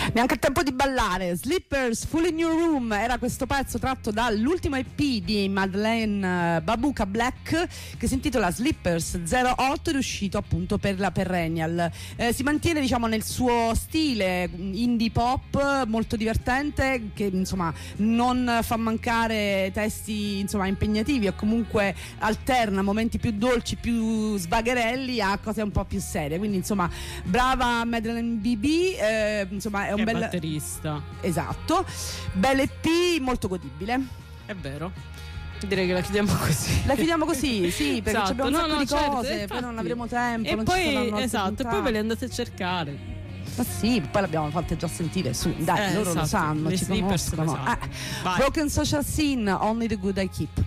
Neanche il tempo di ballare. Slippers, Full in Your Room era questo pezzo tratto dall'ultimo EP di Madeleine Babuka Black, che si intitola Slippers 08 ed è uscito appunto per la Perennial. Si mantiene, diciamo, nel suo stile indie pop molto divertente, che insomma non fa mancare testi insomma impegnativi, o comunque alterna momenti più dolci, più svagherelli a cose un po' più serie. Quindi insomma brava Madeleine BB, insomma è un bel batterista. Esatto, bel EP, molto godibile. È vero. Direi che la chiudiamo così. La chiudiamo così, sì, perché esatto. abbiamo un sacco di certo, cose, infatti. poi non avremo tempo. E non poi esatto, e poi ve le andate a cercare. Ma sì, poi l'abbiamo fatte già sentire su, dai, loro esatto. lo sanno, Le ci Slippers conoscono. lo sanno. Broken Social Scene, Only the Good I Keep.